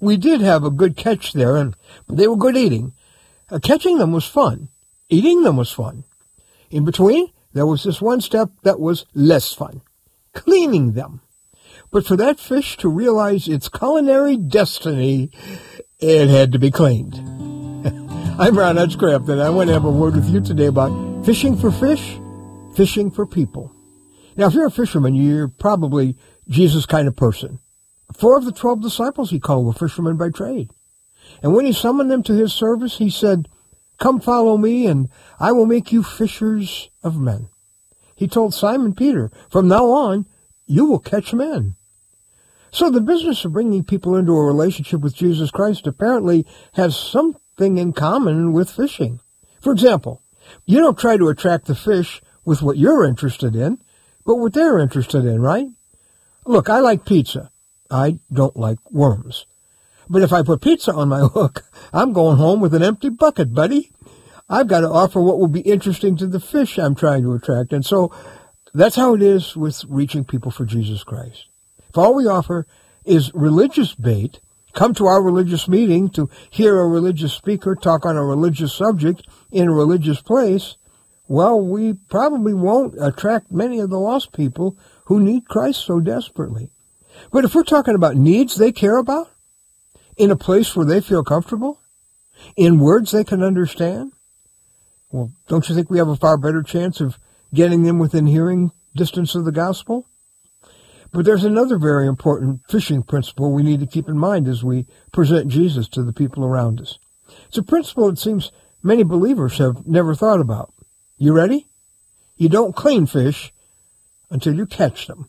We did have a good catch there, and they were good eating. Catching them was fun. Eating them was fun. In between, there was this one step that was less fun. Cleaning them. But for that fish to realize its culinary destiny, it had to be cleaned. I'm Ron Hutchcraft, and I want to have a word with you today about fishing for fish, fishing for people. Now, if you're a fisherman, you're probably Jesus' kind of person. 4 of the 12 disciples he called were fishermen by trade. And when he summoned them to his service, he said, "Come follow me, and I will make you fishers of men." He told Simon Peter, "From now on, you will catch men." So the business of bringing people into a relationship with Jesus Christ apparently has something in common with fishing. For example, you don't try to attract the fish with what you're interested in, but what they're interested in, right? Look, I like pizza. I don't like worms. But if I put pizza on my hook, I'm going home with an empty bucket, buddy. I've got to offer what will be interesting to the fish I'm trying to attract. And so that's how it is with reaching people for Jesus Christ. If all we offer is religious bait, come to our religious meeting to hear a religious speaker talk on a religious subject in a religious place, well, we probably won't attract many of the lost people who need Christ so desperately. But if we're talking about needs they care about, in a place where they feel comfortable, in words they can understand, well, don't you think we have a far better chance of getting them within hearing distance of the gospel? But there's another very important fishing principle we need to keep in mind as we present Jesus to the people around us. It's a principle it seems many believers have never thought about. You ready? You don't clean fish until you catch them.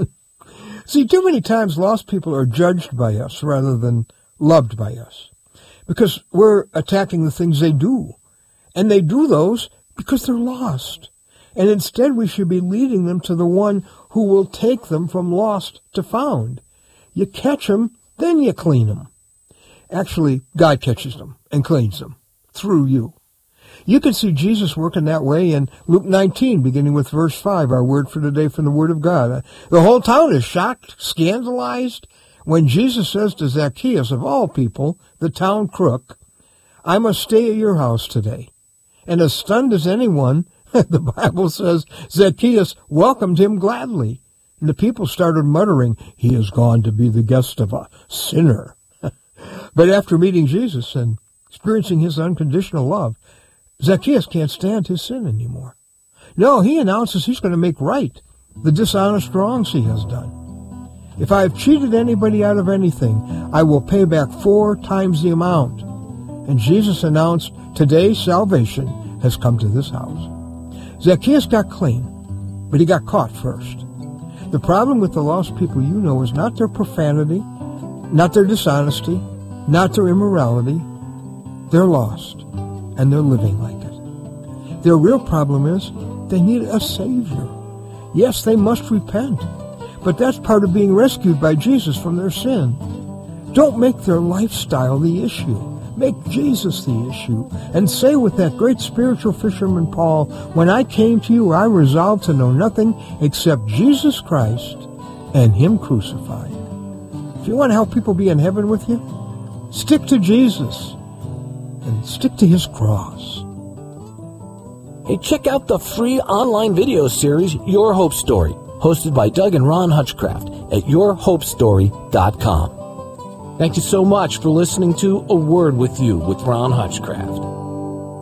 See, too many times lost people are judged by us rather than loved by us, because we're attacking the things they do. And they do those because they're lost. And instead we should be leading them to the one who will take them from lost to found. You catch them, then you clean them. Actually, God catches them and cleans them through you. You can see Jesus working that way in Luke 19, beginning with verse 5, our word for today from the Word of God. The whole town is shocked, scandalized, when Jesus says to Zacchaeus, of all people, the town crook, "I must stay at your house today." And as stunned as anyone, the Bible says Zacchaeus welcomed him gladly. And the people started muttering, "He has gone to be the guest of a sinner." But after meeting Jesus and experiencing his unconditional love, Zacchaeus can't stand his sin anymore. No, he announces he's going to make right the dishonest wrongs he has done. "If I have cheated anybody out of anything, I will pay back 4 times the amount." And Jesus announced, "Today salvation has come to this house." Zacchaeus got clean, but he got caught first. The problem with the lost people you know is not their profanity, not their dishonesty, not their immorality. They're lost, and they're living like it. Their real problem is they need a Savior. Yes, they must repent, but that's part of being rescued by Jesus from their sin. Don't make their lifestyle the issue. Make Jesus the issue, and say with that great spiritual fisherman Paul, "When I came to you, I resolved to know nothing except Jesus Christ and Him crucified." If you want to help people be in heaven with you, stick to Jesus and stick to His cross. Hey, check out the free online video series, Your Hope Story, hosted by Doug and Ron Hutchcraft at yourhopestory.com. Thank you so much for listening to A Word with You with Ron Hutchcraft.